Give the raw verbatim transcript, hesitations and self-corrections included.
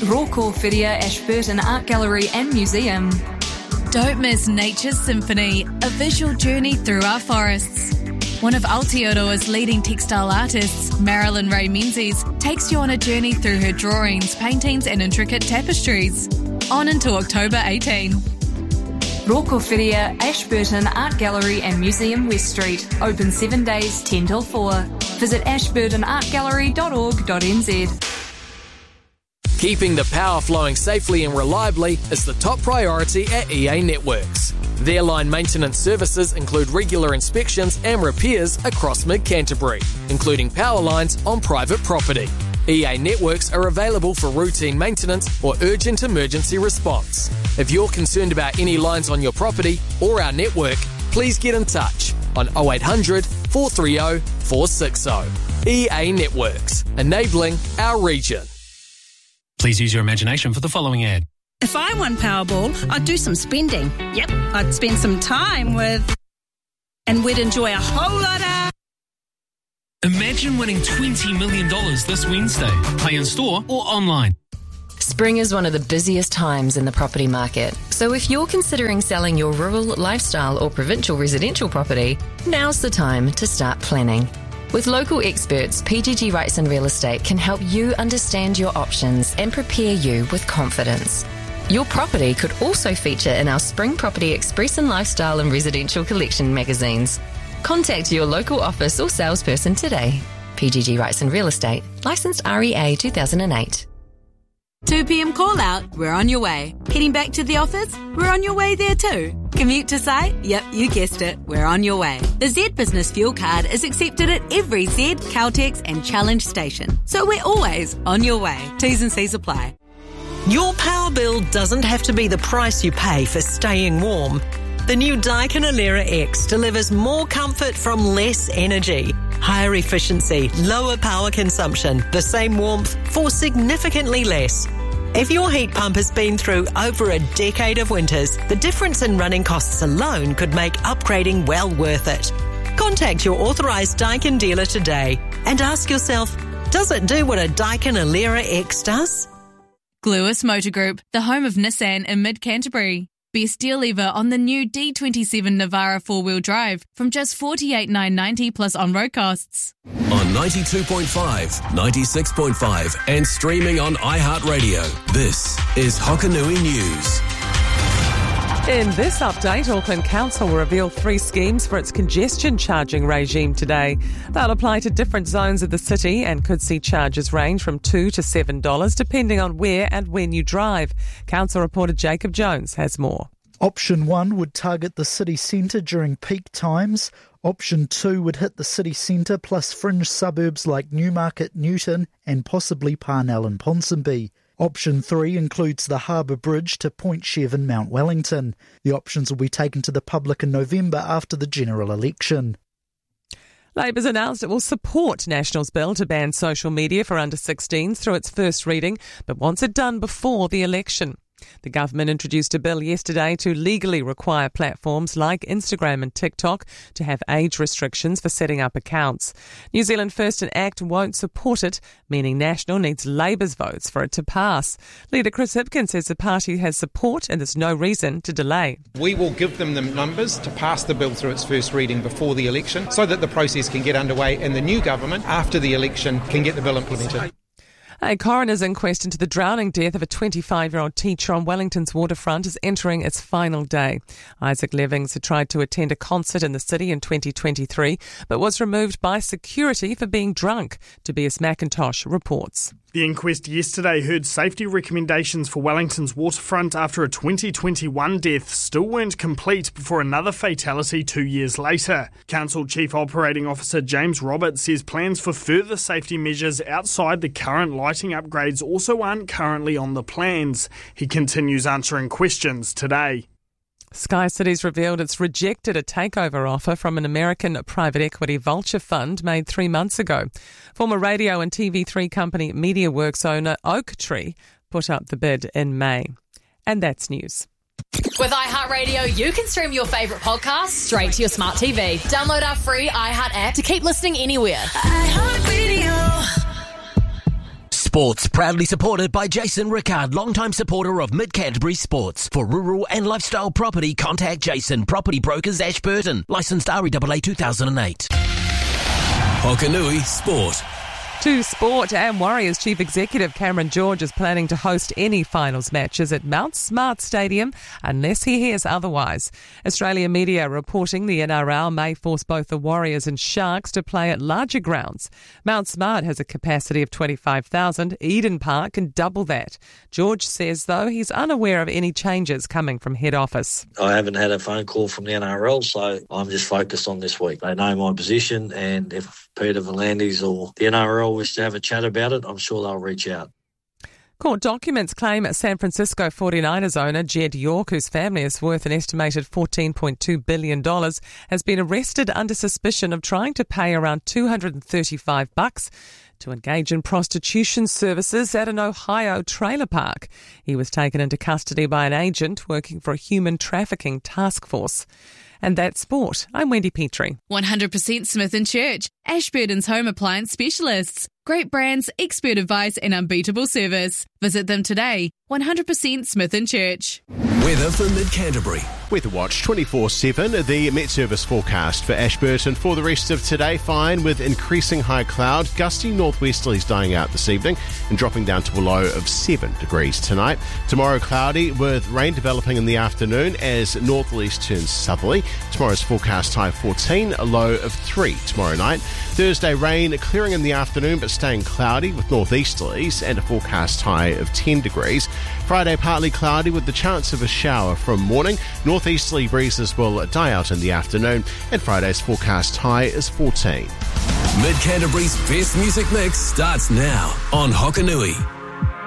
Rōkōwhiria Ashburton Art Gallery and Museum. Don't miss Nature's Symphony, a visual journey through our forests. One of Aotearoa's leading textile artists, Marilyn Ray Menzies, takes you on a journey through her drawings, paintings and intricate tapestries. On until October eighteenth. Rōkōwhiria Ashburton Art Gallery and Museum West Street. Open seven days, ten till four. Visit ashburton art gallery dot org dot n z. Keeping the power flowing safely and reliably is the top priority at E A Networks. Their line maintenance services include regular inspections and repairs across mid-Canterbury, including power lines on private property. E A Networks are available for routine maintenance or urgent emergency response. If you're concerned about any lines on your property or our network, please get in touch on oh eight hundred, four three oh, four six oh. E A Networks, enabling our region. Please use your imagination for the following ad. If I won Powerball, I'd do some spending. Yep, I'd spend some time with... and we'd enjoy a whole lot of... Imagine winning twenty million dollars this Wednesday. Play in store or online. Spring is one of the busiest times in the property market. So if you're considering selling your rural, lifestyle or provincial residential property, now's the time to start planning. With local experts, P G G Wrightson Real Estate can help you understand your options and prepare you with confidence. Your property could also feature in our Spring Property Express and Lifestyle and Residential Collection magazines. Contact your local office or salesperson today. P G G Wrightson Real Estate, licensed R E A two thousand eight. two p.m. call out, we're on your way. Heading back to the office, we're on your way there too. Commute to site? Yep, you guessed it, we're on your way. The Z Business Fuel Card is accepted at every Z, Caltex and Challenge station. So we're always on your way. T's and C's apply. Your power bill doesn't have to be the price you pay for staying warm. The new Daikin Alera X delivers more comfort from less energy. Higher efficiency, lower power consumption, the same warmth for significantly less. If your heat pump has been through over a decade of winters, the difference in running costs alone could make upgrading well worth it. Contact your authorised Daikin dealer today and ask yourself, does it do what a Daikin Alera X does? Gluis Motor Group, the home of Nissan in mid-Canterbury. Best deal ever on the new D twenty-seven Navara four-wheel drive from just forty-eight thousand nine hundred ninety dollars plus on-road costs. On ninety-two point five, ninety-six point five and streaming on iHeartRadio, this is Hokanui News. In this update, Auckland Council will reveal three schemes for its congestion charging regime today. They'll apply to different zones of the city and could see charges range from two dollars to seven dollars depending on where and when you drive. Council reporter Jacob Jones has more. Option one would target the city centre during peak times. Option two would hit the city centre plus fringe suburbs like Newmarket, Newton and possibly Parnell and Ponsonby. Option three includes the Harbour Bridge to Point Chev in Mount Wellington. The options will be taken to the public in November after the general election. Labour's announced it will support National's bill to ban social media for under sixteens through its first reading, but wants it done before the election. The government introduced a bill yesterday to legally require platforms like Instagram and TikTok to have age restrictions for setting up accounts. New Zealand First and ACT won't support it, meaning National needs Labour's votes for it to pass. Leader Chris Hipkins says the party has support and there's no reason to delay. We will give them the numbers to pass the bill through its first reading before the election so that the process can get underway and the new government, after the election, can get the bill implemented. A coroner's inquest into the drowning death of a twenty-five-year-old teacher on Wellington's waterfront is entering its final day. Isaac Levings had tried to attend a concert in the city in twenty twenty-three, but was removed by security for being drunk, Tobias McIntosh reports. The inquest yesterday heard safety recommendations for Wellington's waterfront after a twenty twenty-one death still weren't complete before another fatality two years later. Council Chief Operating Officer James Roberts says plans for further safety measures outside the current lighting upgrades also aren't currently on the plans. He continues answering questions today. Sky Cities revealed it's rejected a takeover offer from an American private equity vulture fund made three months ago. Former radio and T V three company MediaWorks owner Oaktree put up the bid in May. And that's news. With iHeartRadio, you can stream your favourite podcasts straight to your smart T V. Download our free iHeart app to keep listening anywhere. iHeartRadio. Sports, proudly supported by Jason Rickard, longtime supporter of Mid-Canterbury Sports. For rural and lifestyle property, contact Jason, Property Brokers, Ashburton. Licensed R E A A two thousand eight. Hokanui Sport. To sport, and Warriors Chief Executive Cameron George is planning to host any finals matches at Mount Smart Stadium unless he hears otherwise. Australian media reporting the N R L may force both the Warriors and Sharks to play at larger grounds. Mount Smart has a capacity of twenty-five thousand. Eden Park can double that. George says, though, he's unaware of any changes coming from head office. I haven't had a phone call from the N R L, so I'm just focused on this week. They know my position, and if Peter V'landys or the N R L wish to have a chat about it, I'm sure they'll reach out. Court documents claim San Francisco forty-niners owner Jed York, whose family is worth an estimated fourteen point two billion dollars, has been arrested under suspicion of trying to pay around two hundred thirty-five bucks to engage in prostitution services at an Ohio trailer park. He was taken into custody by an agent working for a human trafficking task force. And that's sport. I'm Wendy Petrie. one hundred percent Smith and Church, Ashburton's home appliance specialists. Great brands, expert advice and unbeatable service. Visit them today. one hundred percent Smith and Church. Weather for Mid-Canterbury. Weather Watch twenty-four seven, the Met Service forecast for Ashburton for the rest of today. Fine with increasing high cloud, gusty northwesterlies dying out this evening and dropping down to a low of seven degrees tonight. Tomorrow cloudy with rain developing in the afternoon as northeast turns southerly. Tomorrow's forecast high fourteen, a low of three tomorrow night. Thursday rain clearing in the afternoon but staying cloudy with northeasterlies and a forecast high of ten degrees. Friday partly cloudy with the chance of a shower from morning. Northeasterly breezes will die out in the afternoon, and Friday's forecast high is fourteen. Mid-Canterbury's best music mix starts now on Hokanui.